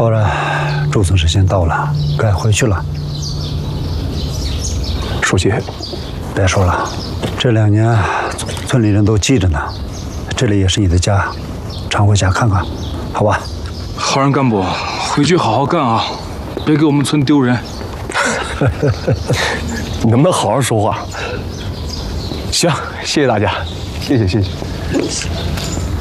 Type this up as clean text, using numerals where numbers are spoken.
好了，周总时间到了，该回去了。 书记， 别说了，这2年村里人都记着呢，这里也是你的家，常回家看看，好吧？ 好人干部，回去好好干啊，别给我们村丢人。 你能不能好好说话？行，谢谢大家，谢谢。